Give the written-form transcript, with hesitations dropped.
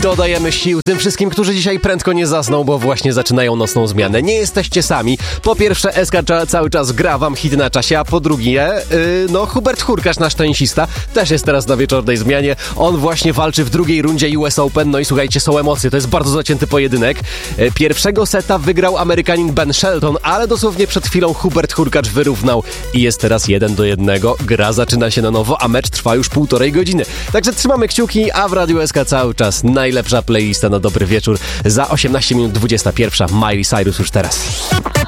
Dodajemy sił tym wszystkim, którzy dzisiaj prędko nie zasną, bo właśnie zaczynają nocną zmianę. Nie jesteście sami. Po pierwsze, SK cały czas gra wam hity na czasie, a po drugie, Hubert Hurkacz, nasz tenisista, też jest teraz na wieczornej zmianie. On właśnie walczy w drugiej rundzie US Open. No i słuchajcie, są emocje. To jest bardzo zacięty pojedynek. Pierwszego seta wygrał Amerykanin Ben Shelton, ale dosłownie przed chwilą Hubert Hurkacz wyrównał i jest teraz 1-1. Gra zaczyna się na nowo, a mecz trwa już 1,5 godziny. Także trzymamy kciuki, a w Radiu SK cały czas najlepsza playlista na dobry wieczór. Za 18 minut 21. Miley Cyrus już teraz.